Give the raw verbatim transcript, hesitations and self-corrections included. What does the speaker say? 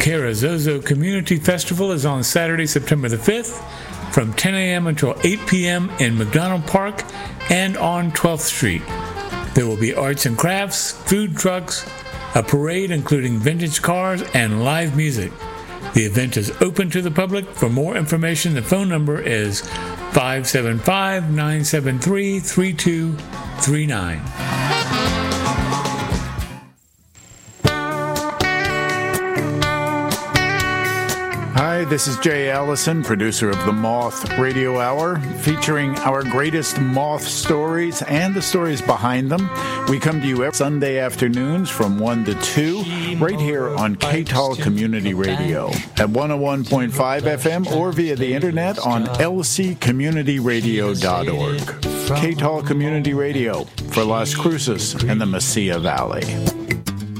Carrizozo Community Festival is on Saturday, September the fifth, from ten a.m. until eight p.m. in McDonald Park and on twelfth Street. There will be arts and crafts, food trucks, a parade including vintage cars, and live music. The event is open to the public. For more information, the phone number is five seven five, nine seven three, three two three nine. Hi, this is Jay Allison, producer of the Moth Radio Hour, featuring our greatest moth stories and the stories behind them. We come to you every Sunday afternoons from one to two, right here on K T A L Community Radio at one oh one point five F M or via the internet on L C community radio dot org. K T A L Community Radio for Las Cruces and the Mesilla Valley.